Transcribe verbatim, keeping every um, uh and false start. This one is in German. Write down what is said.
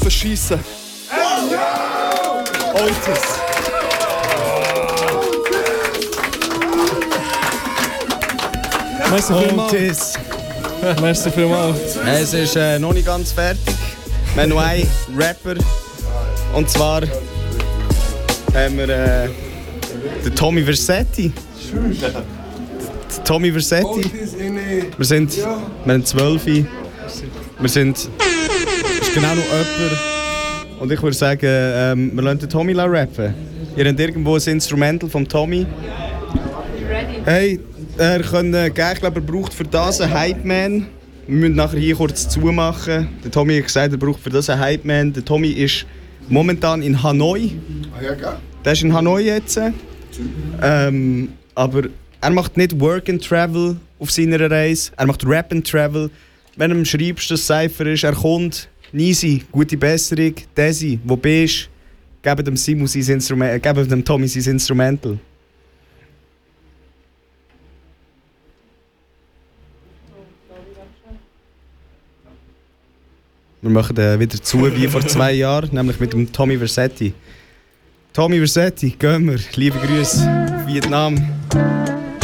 verschiessen. Otis. Merci vielmals. Otis. Merci vielmals. Es ist äh, noch nicht ganz fertig. Wir haben noch einen Rapper. Und zwar haben wir äh, den Tommy Versetti. Der Tommy Versetti. Wir sind, wir haben zwölf. Wir sind, das ist genau noch jemand. Und ich würde sagen, ähm, wir lassen den Tommy rappen. Ihr habt irgendwo ein Instrumental vom Tommy. Hey, er kann äh, ich glaube, er braucht für das einen Hype Man. Wir müssen nachher hier kurz zumachen. Der Tommy hat gesagt, er braucht für das einen Hype Man. Der Tommy ist momentan in Hanoi. Ah ja, gell? Der ist in Hanoi jetzt. Ähm, aber er macht nicht Work and Travel auf seiner Reise. Er macht Rap and Travel. Wenn du ihm schreibst, dass es Cypher ist, er kommt. Nisi, gute Besserung. Desi, wo bist du? Geben dem, Simu sein Instrument, äh, geben dem Tommy sein Instrumental. Wir machen äh, wieder zu wie vor zwei Jahren, nämlich mit dem Tommy Versetti. Tommy Versetti, gehen wir. Liebe Grüße, Vietnam.